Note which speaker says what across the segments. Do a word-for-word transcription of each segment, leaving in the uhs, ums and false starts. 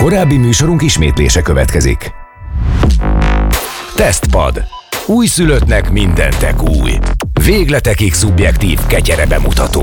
Speaker 1: Korábbi műsorunk ismétlése következik. Tesztpad. Újszülöttnek mindentek új. Végletekig szubjektív ketyere bemutató.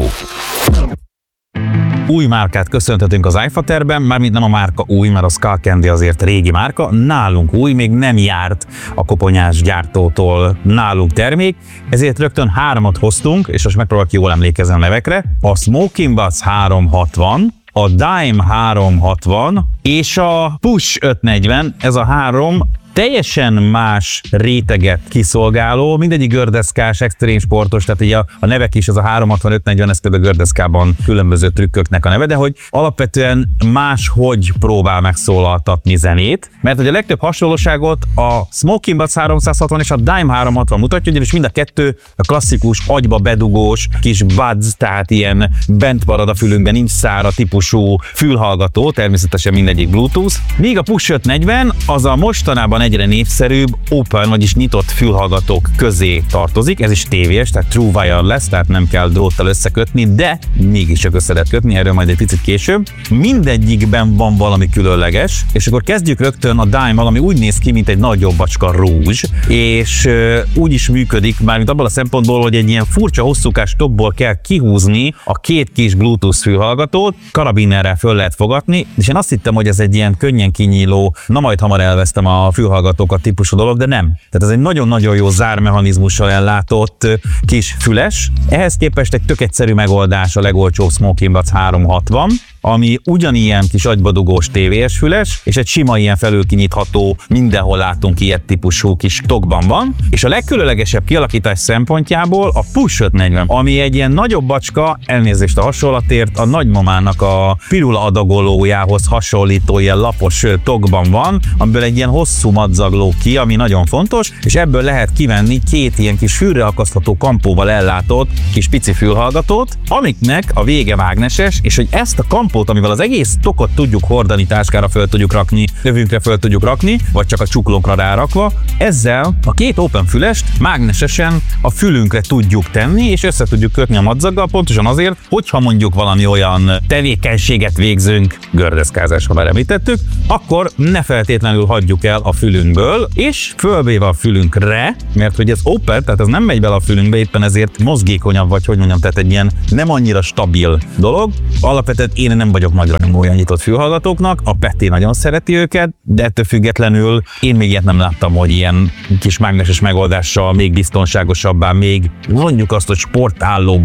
Speaker 2: Új márkát köszöntetünk az iFaterben, mármint nem a márka új, mert a Skull Candy azért régi márka, nálunk új, még nem járt a koponyás gyártótól nálunk termék, ezért rögtön háromat hoztunk, és most megpróbálok jól emlékezni a nevekre. A Smoking Butts háromszázhatvan, a Dime háromszázhatvan és a Push ötszáznegyven, ez a három teljesen más réteget kiszolgáló, mindegyik gördeszkás, extrém sportos, tehát így a, a nevek is, az a háromszázhatvan ötszáznegyven, ez például gördeszkában különböző trükköknek a neve, de hogy alapvetően máshogy próbál megszólaltatni zenét, mert hogy a legtöbb hasonlóságot a Smoking Butts háromszázhatvan és a Dime háromszázhatvan mutatja, ugyanis mind a kettő a klasszikus, agyba bedugós kis buds, tehát ilyen bent marad a fülünkben, nincs szára típusú fülhallgató, természetesen mindegyik Bluetooth, míg a Push ötszáznegyven az a mostanában egyre népszerűbb open, vagyis nyitott fülhallgatók közé tartozik, ez is tévés, tehát true wireless, tehát nem kell dróttal összekötni, de mégiscsak össze lehet kötni, erről majd egy picit később. Mindegyikben van valami különleges, és akkor kezdjük rögtön a Dime, ami úgy néz ki, mint egy nagyobb bacska rúzs, és uh, úgy is működik, mármint abban a szempontból, hogy egy ilyen furcsa hosszúkás tokból kell kihúzni a két kis Bluetooth fülhallgatót, karabinerrel föl lehet fogatni, és én azt hittem, hogy ez egy ilyen könnyen kinyíló, na majd hamar elvesztem a fülhallgatót, hallgatókat típusú dolog, de nem. Tehát ez egy nagyon-nagyon jó zármechanizmussal ellátott kis füles. Ehhez képest egy tök egyszerű megoldás a legolcsóbb Smoking Butts háromszázhatvan, ami ugyanilyen kis agybadugós tévés füles, és egy sima ilyen felülkinyitható, mindenhol látunk ilyet típusú kis tokban van. És a legkülönlegesebb kialakítás szempontjából a Push ötszáznegyven, ami egy ilyen nagyobb bacska, elnézést a hasonlatért, a nagymamának a pirula adagolójához hasonlító ilyen lapos tokban van, amiből egy ilyen hosszú madzagló ki, ami nagyon fontos, és ebből lehet kivenni két ilyen kis fülre akasztható kampóval ellátott kis pici fülhallgatót, amiknek a vége mágneses, és hogy ezt a kampót, amivel az egész tokot tudjuk hordani, táskára föl tudjuk rakni, növünkre föl tudjuk rakni, vagy csak a csuklónkra rárakva, ezzel a két open fülest mágnesesen a fülünkre tudjuk tenni, és össze tudjuk kötni a madzaggal, pontosan azért, hogyha mondjuk valami olyan tevékenységet végzünk, gördeszkázás, ha már említettük, akkor ne feltétlenül hagyjuk el a fülünkből, és fölvéve a fülünkre, mert hogy ez open, tehát ez nem megy bele a fülünkbe, éppen ezért mozgékonyabb, vagy hogy mondjam, tehát egy ilyen nem annyira stabil dolog. Alapvetően én nem vagyok nagy rajongója nyitott fülhallgatóknak, a Peti nagyon szereti őket, de ettől függetlenül én még ilyet nem láttam, hogy ilyen kis mágneses megoldással még biztonságosabbá, még mondjuk azt, hogy sportállóbb